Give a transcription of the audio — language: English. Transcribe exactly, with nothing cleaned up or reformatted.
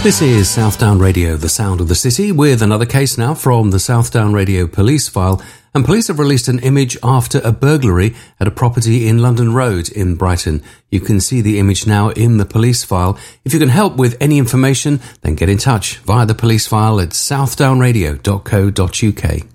This is Southdown Radio, the sound of the city, with another case now from the Southdown Radio police file. And police have released an image after a burglary at a property in London Road in Brighton. You can see the image now in the police file. If you can help with any information, then get in touch via the police file at southdown radio dot co dot uk.